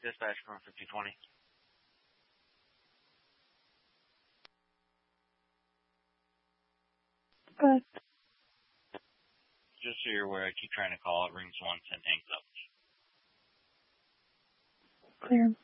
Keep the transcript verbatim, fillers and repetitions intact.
Dispatch from fifty twenty. Good. Just so you're aware, I keep trying to call. It rings once and hangs up. Clear.